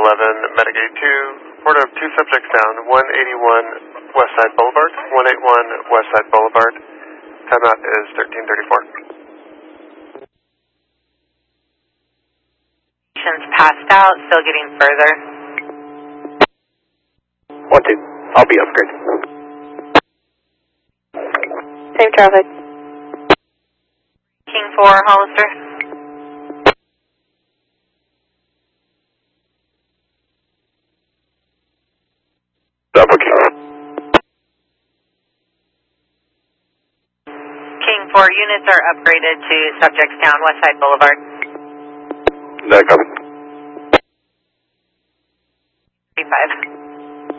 11, Metagate 2, report of 2 subjects down, 181 Westside Boulevard, 181 Westside Boulevard. Timeout is 13:34. Patients passed out, still getting further. 1-2, I'll be upgraded. Same traffic. King 4, Hollister. King 4, units are upgraded to subjects down Westside Boulevard. That copy.